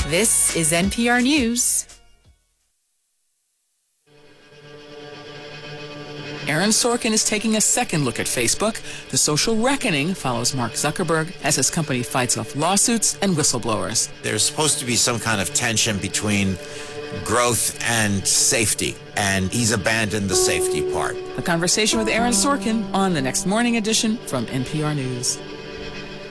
This is NPR News. Aaron Sorkin is taking a second look at Facebook. The social reckoning follows Mark Zuckerberg as his company fights off lawsuits and whistleblowers. There's supposed to be some kind of tension between growth and safety, and he's abandoned the safety part. A conversation with Aaron Sorkin on the next morning edition from NPR News.